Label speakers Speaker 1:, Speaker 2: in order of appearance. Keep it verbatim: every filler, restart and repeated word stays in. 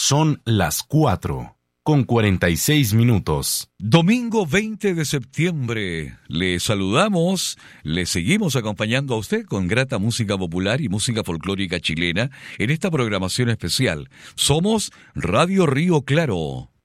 Speaker 1: Son las cuatro, con cuarenta y seis minutos.
Speaker 2: Domingo veinte de septiembre. Le saludamos, le seguimos acompañando a usted con grata música popular y música folclórica chilena en esta programación especial. Somos Radio Río Claro.